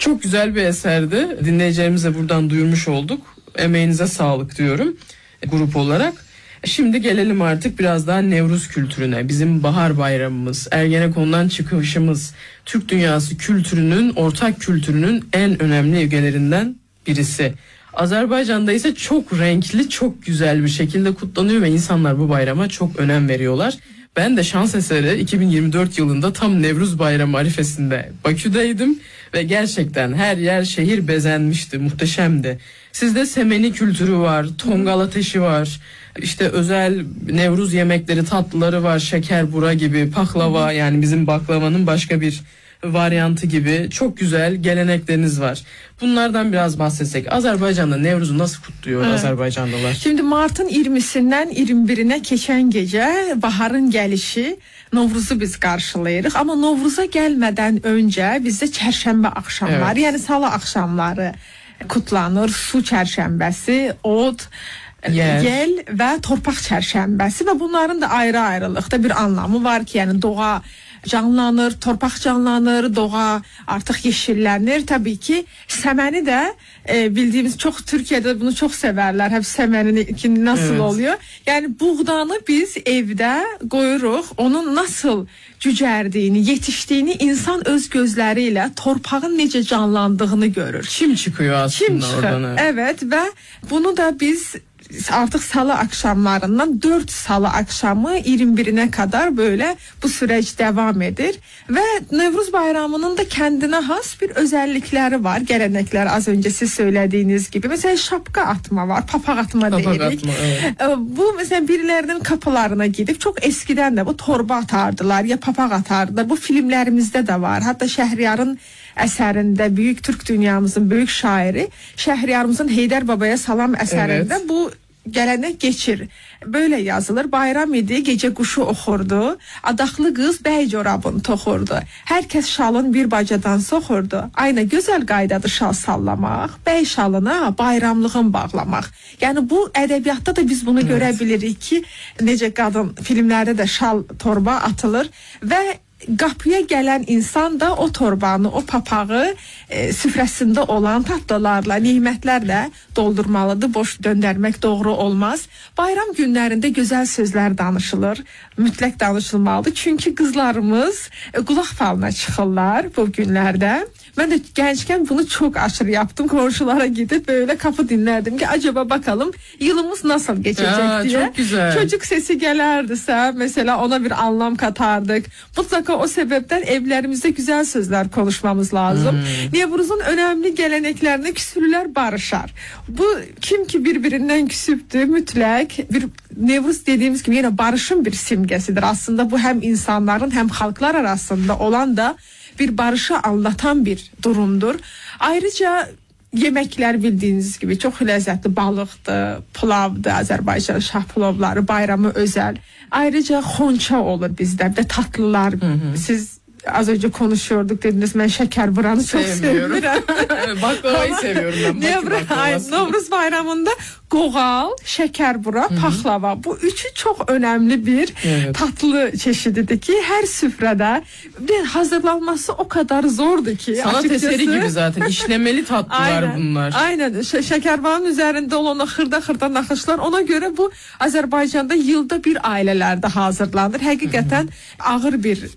Çok güzel bir eserdi. Dinleyicilerimize buradan duyurmuş olduk. Emeğinize sağlık diyorum grup olarak. Şimdi gelelim artık biraz daha Nevruz kültürüne. Bizim bahar bayramımız, Ergenekon'dan çıkışımız, Türk dünyası kültürünün, ortak kültürünün en önemli ögelerinden birisi. Azerbaycan'da ise çok renkli, çok güzel bir şekilde kutlanıyor ve insanlar bu bayrama çok önem veriyorlar. Ben de şans eseri 2024 yılında tam Nevruz Bayramı arifesinde Bakü'deydim ve gerçekten her yer şehir bezenmişti, muhteşemdi. Sizde semeni kültürü var, tongal ateşi var, işte özel Nevruz yemekleri, tatlıları var, şeker bura gibi, paklava, yani bizim baklavanın başka bir varyantı gibi çok güzel gelenekleriniz var. Bunlardan biraz bahsetsek. Azerbaycan'da Nevruz'u nasıl kutluyor Azerbaycanlılar? Şimdi Mart'ın 20'sinden 21'ine geçen gece baharın gelişi, Novruz'u biz karşılayırıq. Ama Novruz'a gelmeden önce bizde çərşənbə akşamları, yani salı akşamları kutlanır. Su çərşənbəsi, od, yel ve torpaq çərşənbəsi ve bunların da ayrı-ayrılıqda bir anlamı var ki, yani doğa canlanır, torpaq canlanır, doğa artıq yeşillənir. Tabii ki səməni də bildiğimiz, çok Türkiye'de bunu çok severler. Hep səməni nasıl oluyor? Yani buğdanı biz evde koyuruq. Onun nasıl cücərdiyini, yetiştiğini insan öz gözleriyle torpağın necə canlandığını görür. Çim çıkıyor aslında oradan. Evet ve bunu da biz artık salı akşamlarından 4 salı akşamı 21'ine kadar böyle bu süreç devam edir ve Nevruz Bayramı'nın da kendine has bir özellikleri var, gelenekler, az önce siz söylediğiniz gibi. Mesela şapka atma var, papaq atma deyirik. Bu mesela birilerinin kapılarına gidip, çok eskiden de bu torba atardılar ya papaq atardılar. Bu filmlerimizde de var. Hatta Şəhriyarın eserinde, büyük Türk dünyamızın büyük şairi Şəhriyarımızın Heydər Babaya Salam eserinde bu gelenek geçir. Böyle yazılır. Bayram idi, gece kuşu oxurdu. Adaqlı qız bəy corabını toxurdu. Herkes şalın bir bacadan soxurdu. Ayna gözəl qaydadır şal sallamaq. Bəy şalına bayramlığın bağlamaq. Yani bu ədəbiyyatda da biz bunu göre bilirik ki, necə qadın filmlerde de şal torba atılır ve qapıya gələn insan da o torbanı, o papağı süfrəsində olan tatlılarla, nimətlərlə doldurmalıdır. Boş döndərmək doğru olmaz. Bayram günlərində gözəl sözlər danışılır. Mütləq danışılmalıdır. Çünki qızlarımız qulaq falına çıxırlar bu günlərdə. Ben de gençken bunu çok aşırı yaptım. Komşulara gidip böyle kapı dinlerdim ki acaba bakalım yılımız nasıl geçecek diye. Çok güzel. Çocuk sesi gelerdiyse mesela ona bir anlam katardık. Mutlaka o sebepten evlerimizde güzel sözler konuşmamız lazım. Nevruz'un önemli geleneklerine küsürler barışar. Bu kim ki birbirinden küsüptü mütlak bir Nevruz dediğimiz gibi yine barışın bir simgesidir. Aslında bu hem insanların hem halklar arasında olan da bir barışı anlatan bir durumdur. Ayrıca yemekler bildiğiniz gibi çok lezzetli, balıktı, pilavdı, Azerbaycan şah pilavları, bayramı özel. Ayrıca xonça olur bizde, bir de tatlılar. Siz az önce konuşuyorduk dediniz, ben şeker buranı çok seviyorum. Baklavayı seviyorum ben. Novruz Bayramı'nda qoğal, şeker bura, paxlava. Bu üçü çok önemli bir tatlı çeşididir ki her süfrede hazırlanması o kadar zordu ki. Sanat eseri gibi zaten işlemeli tatlılar bunlar. Aynen. Şekerbanın üzerinde olan xırda naxışlar, ona göre bu Azerbaycan'da yılda bir ailelerde hazırlanır. Hakikaten ağır bir